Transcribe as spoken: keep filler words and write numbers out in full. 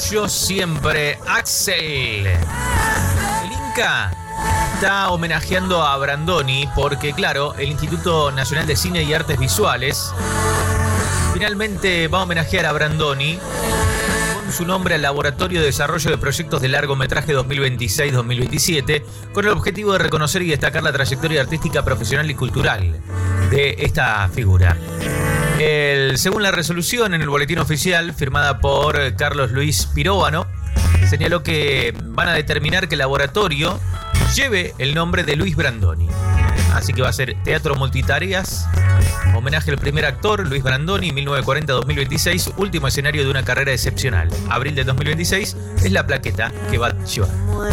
Yo siempre, Axel. El Inca está homenajeando a Brandoni porque, claro, el Instituto Nacional de Cine y Artes Visuales finalmente va a homenajear a Brandoni con su nombre al Laboratorio de Desarrollo de Proyectos de Largometraje dos mil veintiséis dos mil veintisiete, con el objetivo de reconocer y destacar la trayectoria artística, profesional y cultural de esta figura. El, según la resolución en el boletín oficial, firmada por Carlos Luis Piróvano, señaló que van a determinar que el laboratorio lleve el nombre de Luis Brandoni. Así que va a ser teatro multitareas, homenaje al primer actor, Luis Brandoni, mil novecientos cuarenta a dos mil veintiséis, último escenario de una carrera excepcional. Abril del dos mil veintiséis es la plaqueta que va a llevar.